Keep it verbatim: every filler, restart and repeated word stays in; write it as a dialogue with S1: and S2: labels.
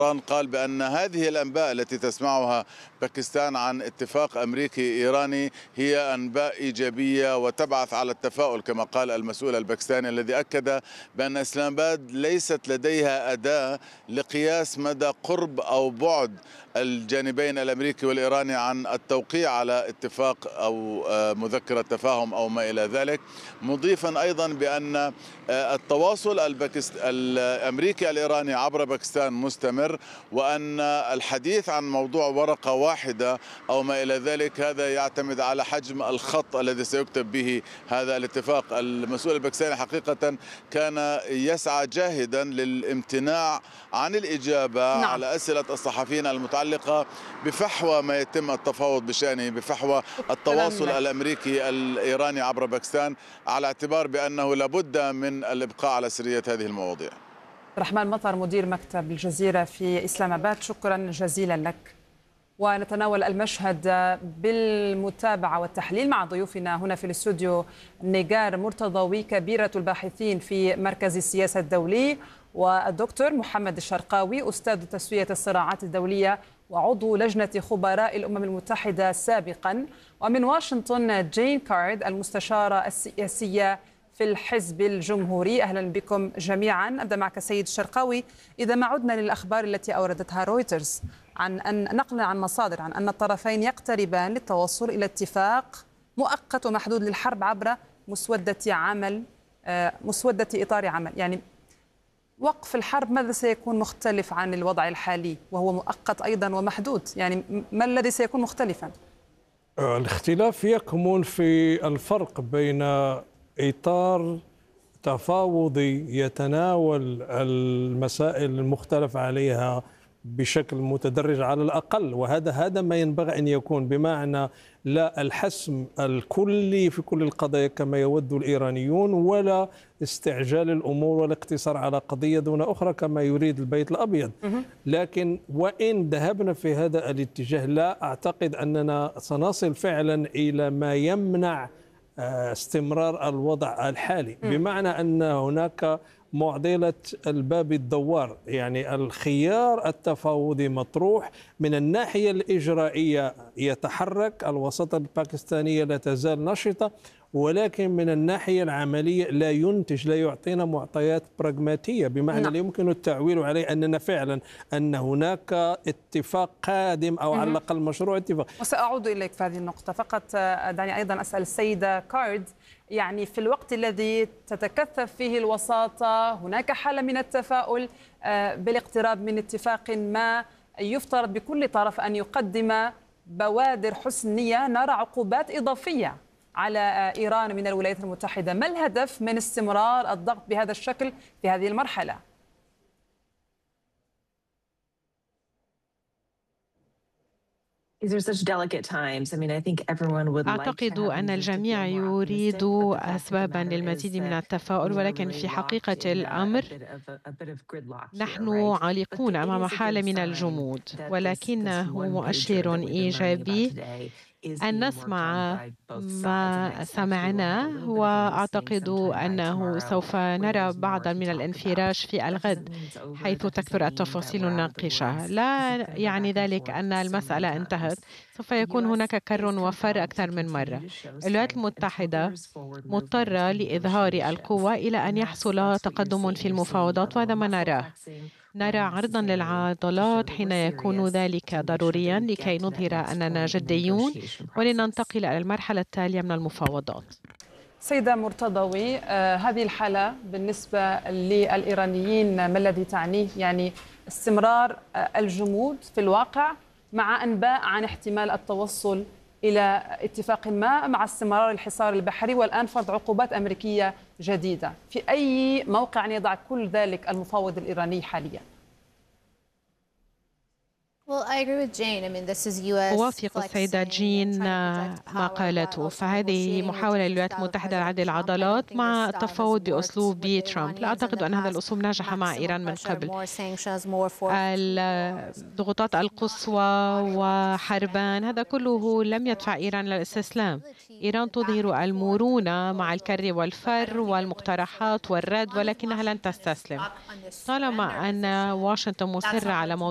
S1: قال بأن هذه الأنباء التي تسمعها باكستان عن اتفاق أمريكي إيراني هي أنباء إيجابية وتبعث على التفاؤل، كما قال المسؤول الباكستاني الذي أكد بأن إسلام آباد ليست لديها أداة لقياس مدى قرب أو بعد الجانبين الأمريكي والإيراني عن التوقيع على اتفاق أو مذكرة تفاهم أو ما إلى ذلك، مضيفا أيضا بأن التواصل الأمريكي الإيراني عبر باكستان مستمر، وأن الحديث عن موضوع ورقة واحدة أو ما إلى ذلك هذا يعتمد على حجم الخط الذي سيكتب به هذا الاتفاق. المسؤول الباكستاني حقيقة كان يسعى جاهدا للامتناع عن الإجابة نعم. على أسئلة الصحفيين المتعلقة بفحوى ما يتم التفاوض بشأنه، بفحوى التواصل الأمريكي الإيراني عبر باكستان، على اعتبار بأنه لابد من الإبقاء على سرية هذه المواضيع.
S2: رحمن مطر مدير مكتب الجزيرة في إسلام آباد، شكرا جزيلا لك. ونتناول المشهد بالمتابعة والتحليل مع ضيوفنا هنا في الاستوديو نيجار مرتضوي كبيرة الباحثين في مركز السياسة الدولي، والدكتور محمد الشرقاوي أستاذ تسوية الصراعات الدولية وعضو لجنة خبراء الأمم المتحدة سابقا، ومن واشنطن جين كارد المستشارة السياسية في الحزب الجمهوري. أهلا بكم جميعا. أبدأ معك سيد الشرقاوي. إذا ما عدنا للأخبار التي أوردتها رويترز عن أن نقلا عن مصادر عن أن الطرفين يقتربان للتوصل إلى اتفاق مؤقت ومحدود للحرب عبر مسودة عمل مسودة إطار عمل، يعني وقف الحرب ماذا سيكون مختلف عن الوضع الحالي وهو مؤقت أيضا ومحدود؟ يعني ما الذي سيكون مختلفا؟
S3: الاختلاف يكمن في الفرق بين إطار تفاوضي يتناول المسائل المختلف عليها بشكل متدرج على الأقل، وهذا هذا ما ينبغي أن يكون، بمعنى لا الحسم الكلي في كل القضايا كما يود الإيرانيون، ولا استعجال الأمور والاقتصار على قضية دون أخرى كما يريد البيت الأبيض. لكن وإن ذهبنا في هذا الاتجاه لا أعتقد أننا سنصل فعلا إلى ما يمنع استمرار الوضع الحالي، بمعنى أن هناك معضلة الباب الدوار، يعني الخيار التفاوضي مطروح. من الناحية الإجرائية يتحرك، الوساطة الباكستانية لا تزال نشطة، ولكن من الناحية العملية لا ينتج، لا يعطينا معطيات براغماتية، بمعنى لا يمكن التعويل عليه أننا فعلا أن هناك اتفاق قادم أو على الأقل مشروع اتفاق.
S2: وسأعود إليك في هذه النقطة، فقط دعني أيضا أسأل السيدة كارد، يعني في الوقت الذي تتكثف فيه الوساطة هناك حالة من التفاؤل بالاقتراب من اتفاق ما، يفترض بكل طرف أن يقدم بوادر حسن نية، نرى عقوبات إضافية على إيران من الولايات المتحدة. ما الهدف من استمرار الضغط بهذا الشكل في هذه المرحلة؟
S4: أعتقد أن الجميع يريد أسبابا للمزيد من التفاؤل، ولكن في حقيقة الأمر نحن عالقون أمام حالة من الجمود، ولكنه مؤشر إيجابي أن نسمع ما سمعنا، وأعتقد أنه سوف نرى بعضا من الانفراج في الغد حيث تكثر التفاصيل الناقشة. لا يعني ذلك أن المسألة انتهت، سوف يكون هناك كر وفر أكثر من مرة. الولايات المتحدة مضطرة لإظهار القوة إلى أن يحصل تقدم في المفاوضات، وهذا ما نراه. نرى عرضا للعضلات حين يكون ذلك ضروريا لكي نظهر أننا جديون ولننتقل إلى المرحلة التالية من المفاوضات.
S2: سيدة مرتضوي، آه هذه الحالة بالنسبة للإيرانيين ما الذي تعنيه؟ يعني استمرار آه الجمود في الواقع مع أنباء عن احتمال التوصل إلى اتفاق ما مع استمرار الحصار البحري، والآن فرض عقوبات أمريكية جديدة. في أي موقع يضع كل ذلك المفاوض الإيراني حاليا؟
S4: أوافق السيدة جين ما قالته، فهذه محاولة للولايات المتحدة لعد العضلات مع التفاوض بأسلوب ترامب. لا أعتقد أن هذا الأسلوب نجح مع إيران من قبل. الضغوطات القصوى وحربان هذا كله لم يدفع إيران للاستسلام. إيران تظهر المرونة مع الكر والفر والمقترحات والرد، ولكنها لن تستسلم طالما أن واشنطن مصرة على موضوع